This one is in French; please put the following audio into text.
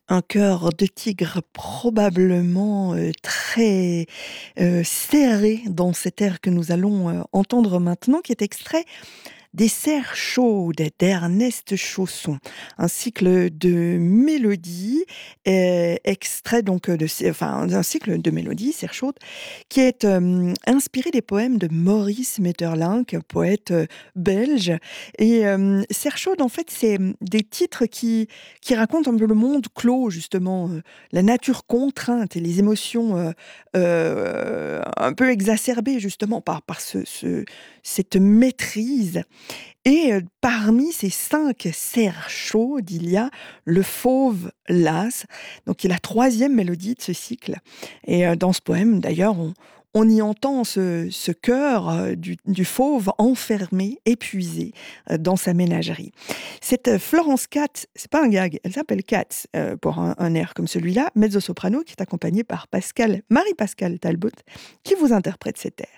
Un cœur de tigre probablement, très, serré dans cet air que nous allons, entendre maintenant, qui est extrait des Serres chaudes d'Ernest Chausson. Un cycle de mélodies, extrait donc, un cycle de mélodies, Serres chaudes, qui est, inspiré des poèmes de Maurice Maeterlinck, poète, belge. Et Serres chaudes, en fait, c'est, des titres qui racontent un peu le monde clos, justement, la nature contrainte et les émotions, un peu exacerbées, justement, par cette maîtrise. Et parmi ces 5 cerfs chaudes, il y a le fauve las, donc qui est la troisième mélodie de ce cycle. Et dans ce poème, d'ailleurs, on y entend ce chœur, du fauve enfermé, épuisé, dans sa ménagerie. Cette, Florence Katz, c'est pas un gag, elle s'appelle Katz, pour un air comme celui-là, mezzo-soprano, qui est accompagnée par Marie-Pascale Talbot, qui vous interprète cet air.